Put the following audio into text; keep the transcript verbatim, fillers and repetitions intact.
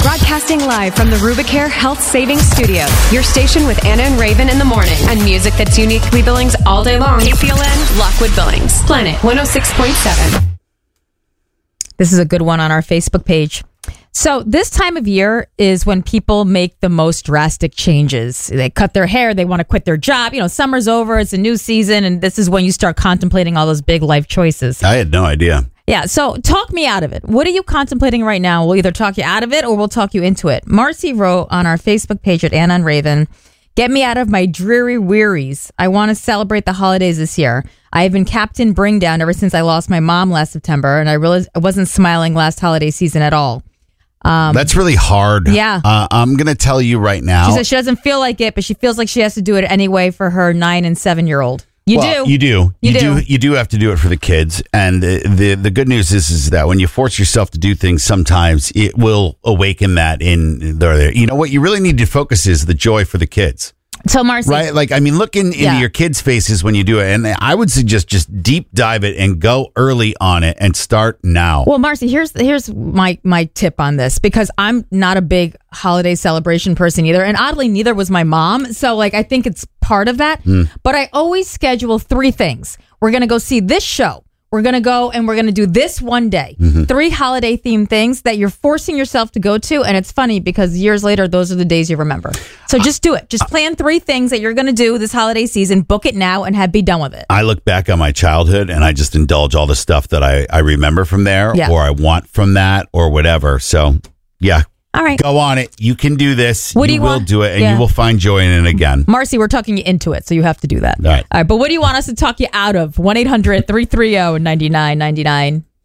Broadcasting live from the Rubicare Health Savings Studio. Your station with Anna and Raven in the morning. And music that's uniquely Billings all day long. K P L N, Lockwood Billings. Planet one oh six point seven. This is a good one on our Facebook page. So this time of year is when people make the most drastic changes. They cut their hair. They want to quit their job. You know, summer's over. It's a new season. And this is when you start contemplating all those big life choices. I had no idea. Yeah. So talk me out of it. What are you contemplating right now? We'll either talk you out of it or we'll talk you into it. Marcy wrote on our Facebook page at Anna and Raven, get me out of my dreary wearies. I want to celebrate the holidays this year. I have been Captain Bring Down ever since I lost my mom last September, and I realized I wasn't smiling last holiday season at all. Um, That's really hard. Yeah. Uh, I'm going to tell you right now. She says she doesn't feel like it, but she feels like she has to do it anyway for her nine and seven year old. You well, do. You do. You, you do. do. You do have to do it for the kids. And the, the the good news is is that when you force yourself to do things, sometimes it will awaken that in there. You know what you really need to focus is the joy for the kids. So Marcy, right? Like, I mean, look in, into yeah. your kids' faces when you do it. And I would suggest just deep dive it and go early on it and start now. Well, Marcy, here's here's my, my tip on this, because I'm not a big holiday celebration person either. And oddly, neither was my mom. So, like, I think it's part of that. Mm. But I always schedule three things. We're going to go see this show. We're going to go and we're going to do this one day. Mm-hmm. Three holiday themed things that you're forcing yourself to go to. And it's funny because years later, those are the days you remember. So just do it. Just plan three things that you're going to do this holiday season. Book it now and have be done with it. I look back on my childhood and I just indulge all the stuff that I, I remember from there yeah. or I want from that or whatever. So, yeah. All right. Go on it. You can do this. What you, do you will want? do it and yeah. you will find joy in it again. Marcy, we're talking you into it, so you have to do that. All right. All right. But what do you want us to talk you out of? one eight hundred three three zero nine nine nine nine.